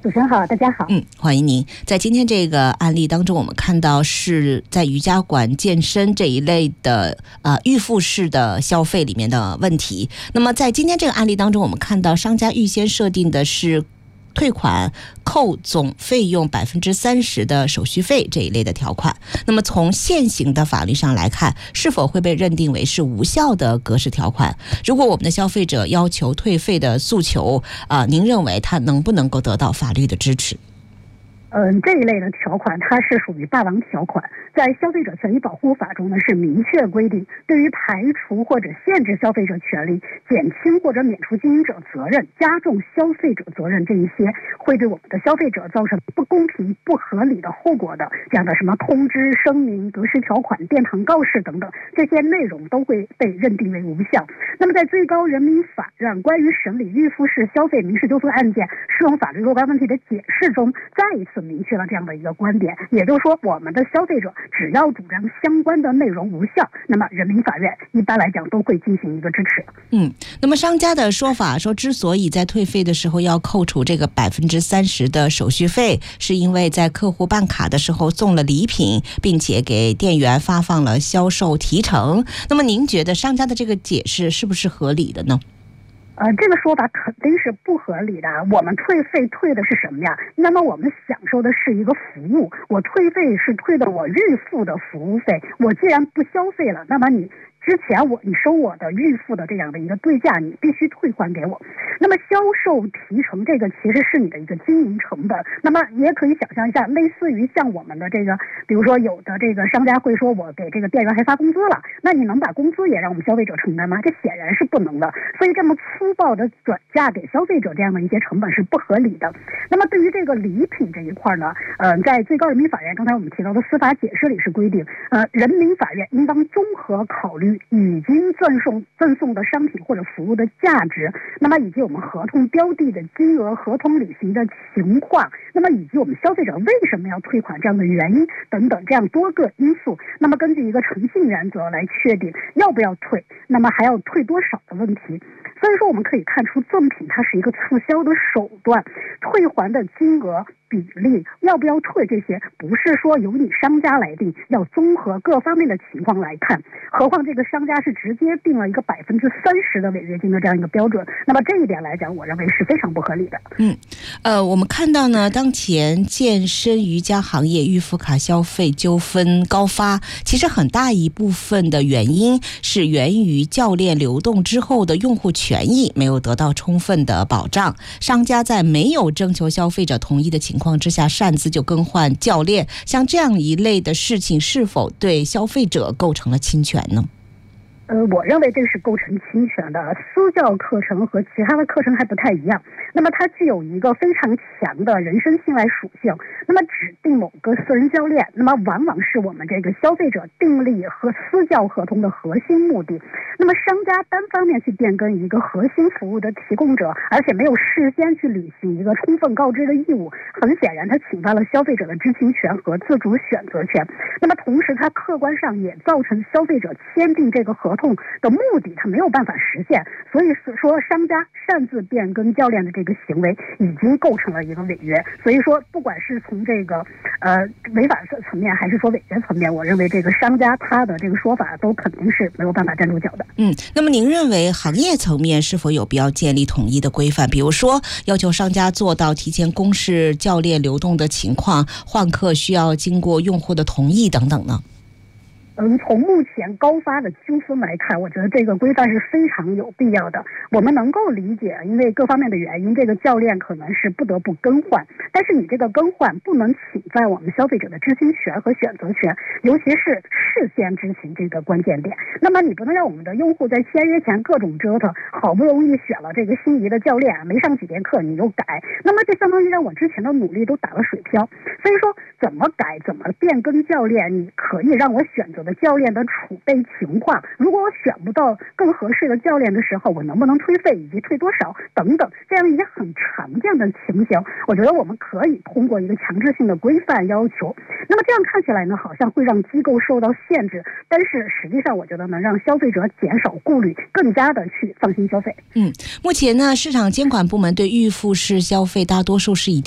主持人好，大家好。 欢迎您。在今天这个案例当中，我们看到是在瑜伽馆、健身这一类的预付式的消费里面的问题。那么在今天这个案例当中，我们看到商家预先设定的是退款扣总费用30%的手续费这一类的条款。那么从现行的法律上来看，是否会被认定为是无效的格式条款？如果我们的消费者要求退费的诉求，您认为他能不能够得到法律的支持？ 这一类的条款它是属于霸王条款，在消费者权益保护法中呢是明确规定，对于排除或者限制消费者权利、减轻或者免除经营者责任、加重消费者责任这一些会对我们的消费者造成不公平、不合理的后果的这样的什么通知、声明、格式条款、殿堂告示等等，这些内容都会被认定为无效。那么在最高人民法院关于审理预付式消费民事纠纷案件适用法律若干问题的解释中，再一次明确了这样的一个观点，也就是说，我们的消费者只要主张相关的内容无效，那么人民法院一般来讲都会进行一个支持。 那么商家的说法说，之所以在退费的时候要扣除这个30%的手续费，是因为在客户办卡的时候送了礼品，并且给店员发放了销售提成。那么您觉得商家的这个解释是不是合理的呢？ 这个说法肯定是不合理的。我们退费退的是什么呀？那么我们享受的是一个服务，我退费是退的我预付的服务费。我既然不消费了，那么你之前你收我的预付的这样的一个对价，你必须退还给我。那么销售提成这个其实是你的一个经营成本。那么也可以想象一下，类似于像我们的这个，比如说有的这个商家会说，我给这个店员还发工资了，那你能把工资也让我们消费者承担吗？这显然是不能的。所以这么粗暴的转嫁给消费者这样的一些成本是不合理的。那么对于这个礼品这一块呢，在最高人民法院刚才我们提到的司法解释里是规定，人民法院应当综合考虑已经赠送的商品或者服务的价值，那么以及我们合同标的的金额、合同履行的情况，那么以及我们消费者为什么要退款这样的原因等等这样多个因素，那么根据一个诚信原则来确定要不要退，那么还要退多少的问题。所以说我们可以看出，赠品它是一个促销的手段，退还的金额、比例要不要退，这些不是说由你商家来定，要综合各方面的情况来看。何况这个商家是直接定了一个30%的违约金的这样一个标准，那么这一点来讲，我认为是非常不合理的。 我们看到呢，当前健身瑜伽行业预付卡消费纠纷高发，其实很大一部分的原因是源于教练流动之后的用户权益没有得到充分的保障，商家在没有征求消费者同意的情况之下擅自就更换教练，像这样一类的事情是否对消费者构成了侵权呢？ 我认为这是构成侵权的。私教课程和其他的课程还不太一样，那么它具有一个非常强的人身信赖属性。那么指定某个私人教练，那么往往是我们这个消费者订立和私教合同的核心目的。那么商家单方面去变更一个核心服务的提供者，而且没有事先去履行一个充分告知的义务，很显然它侵犯了消费者的知情权和自主选择权。那么同时它客观上也造成消费者签订这个合同的目的它没有办法实现，所以说商家擅自变更教练的这个行为已经构成了一个违约。所以说不管是从这个违法层面还是说违约层面，我认为这个商家他的这个说法都肯定是没有办法站住脚的。 那么您认为行业层面是否有必要建立统一的规范，比如说要求商家做到提前公示教练流动的情况，换课需要经过用户的同意等等呢？ 从目前高发的纠纷来看，我觉得这个规范是非常有必要的。我们能够理解，因为各方面的原因，这个教练可能是不得不更换，但是你这个更换不能侵犯我们消费者的知情权和选择权，尤其是事先知情这个关键点。那么你不能让我们的用户在签约前各种折腾，好不容易选了这个心仪的教练，没上几节课你又改，那么这相当于让我之前的努力都打了水漂。所以说怎么改怎么变更教练，你可以让我选择的教练的储备情况，如果我选不到更合适的教练的时候，我能不能退费以及退多少等等，这样一些很常见的情形，我觉得我们可以通过一个强制性的规范要求。那么这样看起来呢，好像会让机构受到限制，但是实际上我觉得能让消费者减少顾虑，更加的去放心消费。 目前呢，市场监管部门对预付式消费大多数是以